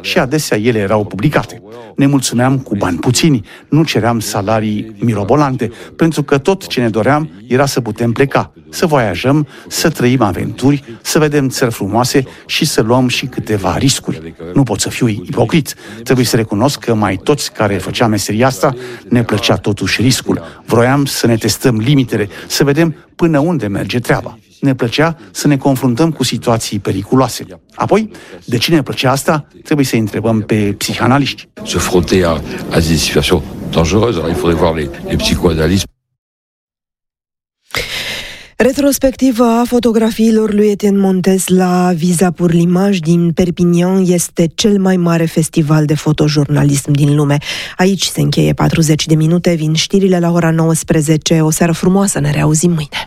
și adesea ele erau publicate. Ne mulțumeam cu bani puțini, nu ceream salarii mirobolante, pentru că tot ce ne doream era să putem pleca, să voiajăm, să trăim aventuri, să vedem țări frumoase și să luăm și câteva riscuri. Nu pot să fiu ipocrit. Trebuie să recunosc că mai toți care făceam meseria asta ne plăcea totuși riscul. Vroiam să ne testăm limitele, să vedem până unde merge treaba. Ne plăcea să ne confruntăm cu situații periculoase. Apoi, de ce ne plăcea asta? Trebuie să întrebăm pe psihanaliști. Se fronter à des situations dangereuses. Alors il faudrait voir les psychoanalystes. Retrospectiva a fotografiilor lui Etienne Montes la Visa pour l'Image din Perpignan este cel mai mare festival de fotojurnalism din lume. Aici se încheie 40 de minute, vin știrile la ora 19. O seară frumoasă, ne reauzim mâine.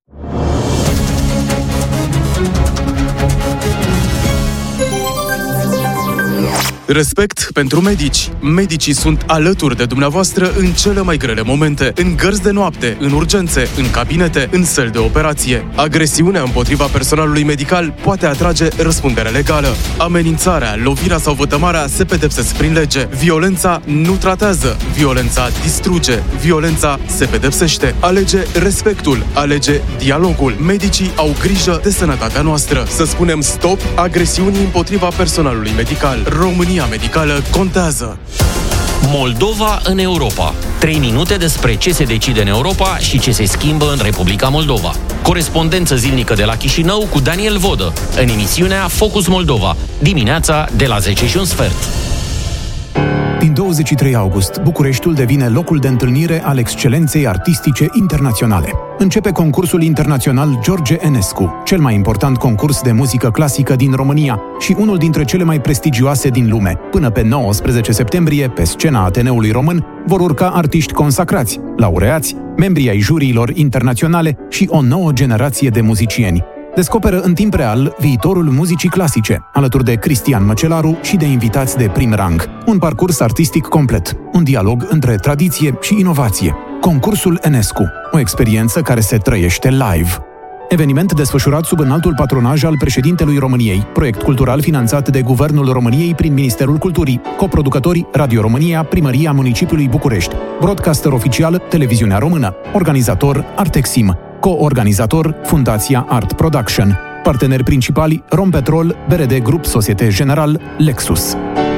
Respect pentru medici. Medicii sunt alături de dumneavoastră în cele mai grele momente, în gărzi de noapte, în urgențe, în cabinete, în săli de operație. Agresiunea împotriva personalului medical poate atrage răspundere legală. Amenințarea, lovirea sau vătămarea se pedepsesc prin lege. Violența nu tratează. Violența distruge. Violența se pedepsește. Alege respectul. Alege dialogul. Medicii au grijă de sănătatea noastră. Să spunem stop agresiunii împotriva personalului medical. România medicală contează. Moldova în Europa. 3 minute despre ce se decide în Europa și ce se schimbă în Republica Moldova. Corespondență zilnică de la Chișinău cu Daniel Vodă, în emisiunea Focus Moldova, dimineața de la 10:15. Din 23 august, Bucureștiul devine locul de întâlnire al excelenței artistice internaționale. Începe concursul internațional George Enescu, cel mai important concurs de muzică clasică din România și unul dintre cele mai prestigioase din lume. Până pe 19 septembrie, pe scena Ateneului Român, vor urca artiști consacrați, laureați, membrii ai juriilor internaționale și o nouă generație de muzicieni. Descoperă în timp real viitorul muzicii clasice, alături de Cristian Măcelaru și de invitați de prim rang. Un parcurs artistic complet, un dialog între tradiție și inovație. Concursul Enescu, o experiență care se trăiește live. Eveniment desfășurat sub înaltul patronaj al președintelui României, proiect cultural finanțat de Guvernul României prin Ministerul Culturii, coproducători Radio România, Primăria Municipiului București, broadcaster oficial Televiziunea Română, organizator Artexim, co-organizator Fundația Art Production, parteneri principali Rompetrol, BRD Grup Societe General, Lexus.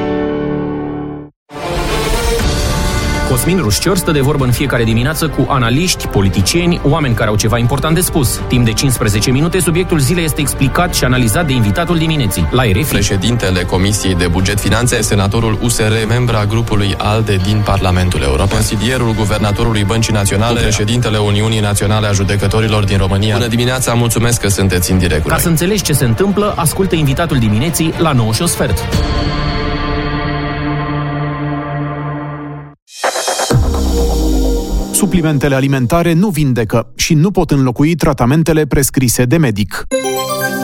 Cosmin Rușcior stă de vorbă în fiecare dimineață cu analiști, politicieni, oameni care au ceva important de spus. Timp de 15 minute, subiectul zilei este explicat și analizat de invitatul dimineții. La RFI. Președintele Comisiei de Buget Finanțe, senatorul USR, membra grupului ALDE din Parlamentul European, consilierul guvernatorului Băncii Naționale, președintele Uniunii Naționale a Judecătorilor din România. Bună dimineața, mulțumesc că sunteți în direct. Ca să înțelegi ce se întâmplă, ascultă invitatul dimineții la 9:15. Suplimentele alimentare nu vindecă și nu pot înlocui tratamentele prescrise de medic.